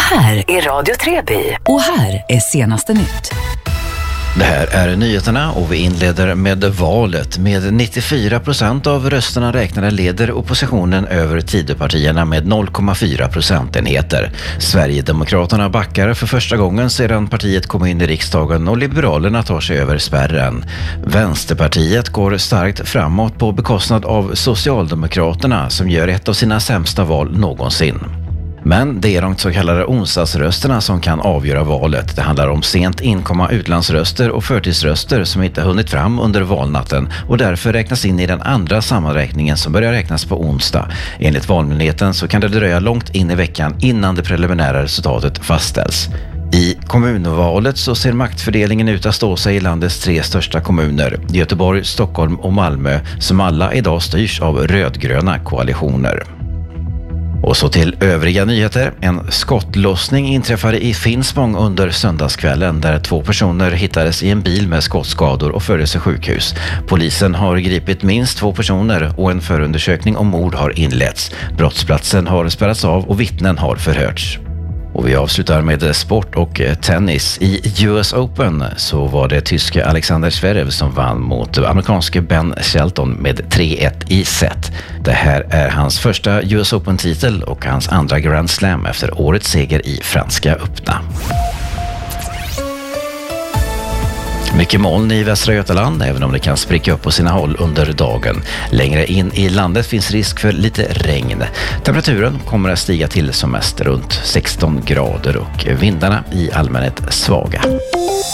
här är Radio Treby och här är senaste nytt. Det här är nyheterna och vi inleder med valet. Med 94% av rösterna räknade leder oppositionen över Tidöpartierna med 0,4 procentenheter. Sverigedemokraterna backar för första gången sedan partiet kom in i riksdagen och Liberalerna tar sig över spärren. Vänsterpartiet går starkt framåt på bekostnad av Socialdemokraterna som gör ett av sina sämsta val någonsin. Men det är de så kallade onsdagsrösterna som kan avgöra valet. Det handlar om sent inkomma utlandsröster och förtidsröster som inte hunnit fram under valnatten och därför räknas in i den andra sammanräkningen som börjar räknas på onsdag. Enligt Valmyndigheten så kan det dröja långt in i veckan innan det preliminära resultatet fastställs. I kommunvalet så ser maktfördelningen ut att stå sig i landets 3 största kommuner, Göteborg, Stockholm och Malmö, som alla idag styrs av rödgröna koalitioner. Och så till övriga nyheter. En skottlossning inträffade i Finspång under söndagskvällen där 2 personer hittades i en bil med skottskador och fördes till sjukhus. Polisen har gripit minst 2 personer och en förundersökning om mord har inletts. Brottsplatsen har spärrats av och vittnen har förhörts. Och vi avslutar med sport och tennis. I US Open så var det tyske Alexander Zverev som vann mot amerikanske Ben Shelton med 3-1 i set. Det här är hans första US Open-titel och hans andra Grand Slam efter årets seger i Franska öppna. Mycket moln i Västra Götaland, även om det kan spricka upp på sina håll under dagen. Längre in i landet finns risk för lite regn. Temperaturen kommer att stiga till som mest runt 16 grader och vindarna i allmänhet svaga.